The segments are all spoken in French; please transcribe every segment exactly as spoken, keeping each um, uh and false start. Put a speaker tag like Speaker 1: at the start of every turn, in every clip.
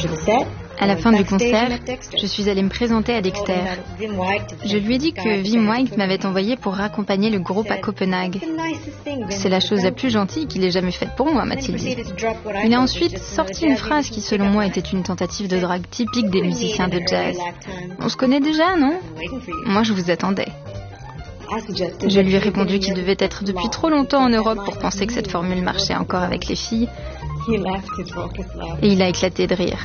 Speaker 1: À la fin du concert, je suis allée me présenter à Dexter. Je lui ai dit que Wim White m'avait envoyé pour raccompagner le groupe à Copenhague. C'est la chose la plus gentille qu'il ait jamais faite pour moi, m'a-t-il dit. Il a ensuite sorti une phrase qui, selon moi, était une tentative de drague typique des musiciens de jazz. On se connaît déjà, non ? Moi, je vous attendais. Je lui ai répondu qu'il devait être depuis trop longtemps en Europe pour penser que cette formule marchait encore avec les filles. Et il a éclaté de rire.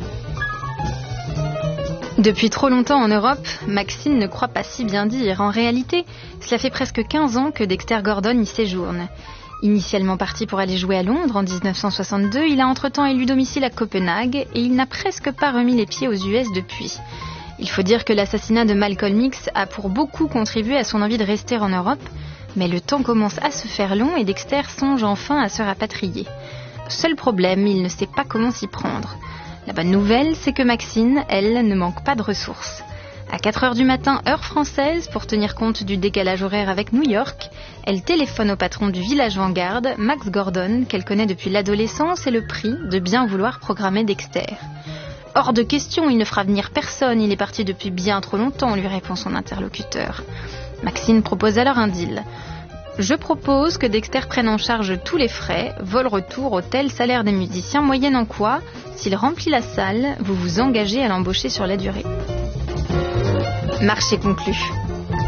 Speaker 1: Depuis trop longtemps en Europe, Maxine ne croit pas si bien dire. En réalité, cela fait presque quinze ans que Dexter Gordon y séjourne. Initialement parti pour aller jouer à Londres en dix-neuf cent soixante-deux, il a entre-temps élu domicile à Copenhague et il n'a presque pas remis les pieds aux U S depuis. Il faut dire que l'assassinat de Malcolm X a pour beaucoup contribué à son envie de rester en Europe, mais le temps commence à se faire long et Dexter songe enfin à se rapatrier. Seul problème, il ne sait pas comment s'y prendre. La bonne nouvelle, c'est que Maxine, elle, ne manque pas de ressources. À quatre heures du matin, heure française, pour tenir compte du décalage horaire avec New York, elle téléphone au patron du Village Vanguard, Max Gordon, qu'elle connaît depuis l'adolescence, et le prie de bien vouloir programmer Dexter. Hors de question, il ne fera venir personne, il est parti depuis bien trop longtemps, lui répond son interlocuteur. Maxine propose alors un deal. Je propose que Dexter prenne en charge tous les frais, vol retour, hôtel, salaire des musiciens, moyennant quoi, s'il remplit la salle, vous vous engagez à l'embaucher sur la durée. Marché conclu.